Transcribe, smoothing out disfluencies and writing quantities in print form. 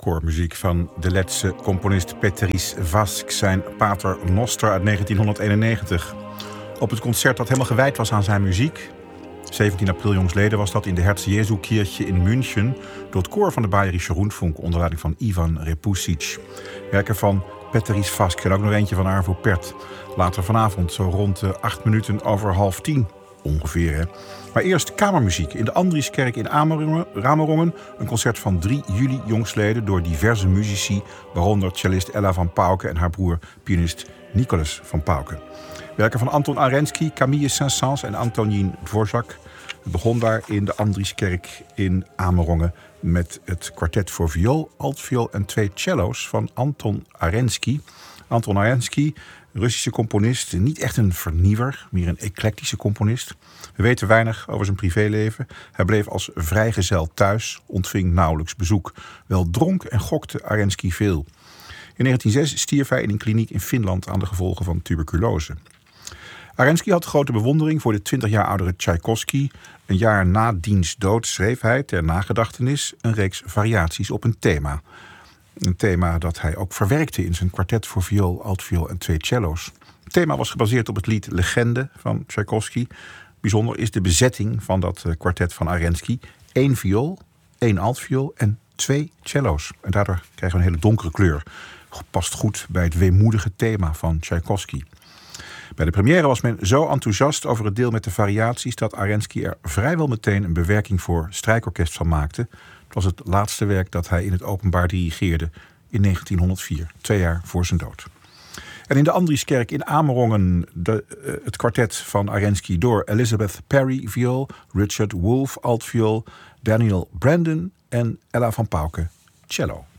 koormuziek van de Letse componist Peteris Vask, zijn Pater Noster uit 1991. Op het concert dat helemaal gewijd was aan zijn muziek, 17 april jongsleden, was dat in de Herz-Jesu-Kirche in München door het koor van de Bayerische Rundfunk onder leiding van Ivan Repusic. Werken van Peteris Vask en ook nog eentje van Arvo Pärt. Later vanavond, zo rond 8 minuten over 9:30 ongeveer. Hè. Maar eerst kamermuziek in de Andrieskerk in Amerongen. Een concert van 3 juli jongsleden door diverse muzici, waaronder cellist Ella van Pauken en haar broer pianist Nicolas van Pauken. Werken van Anton Arensky, Camille Saint-Saëns en Antonin Dvorak. Het begon daar in de Andrieskerk in Amerongen met het kwartet voor viool, altviool en 2 cello's van Anton Arensky. Anton Arensky, Russische componist, niet echt een vernieuwer, meer een eclectische componist. We weten weinig over zijn privéleven. Hij bleef als vrijgezel thuis, ontving nauwelijks bezoek. Wel dronk en gokte Arensky veel. In 1906 stierf hij in een kliniek in Finland aan de gevolgen van tuberculose. Arensky had grote bewondering voor de 20 jaar oudere Tchaikovsky. Een jaar na diens dood schreef hij ter nagedachtenis een reeks variaties op een thema. Een thema dat hij ook verwerkte in zijn kwartet voor viool, altviool en 2 cello's. Het thema was gebaseerd op het lied Legende van Tchaikovsky. Bijzonder is de bezetting van dat kwartet van Arensky. 1 viool, 1 altviool en 2 cello's. En daardoor krijgen we een hele donkere kleur. Past goed bij het weemoedige thema van Tchaikovsky. Bij de première was men zo enthousiast over het deel met de variaties dat Arensky er vrijwel meteen een bewerking voor strijkorkest van maakte. Het was het laatste werk dat hij in het openbaar dirigeerde in 1904, 2 jaar voor zijn dood. En in de Andrieskerk in Amerongen het kwartet van Arensky door Elizabeth Perry viool, Richard Wolff altviool, Daniel Brandon en Ella van Pauken cello.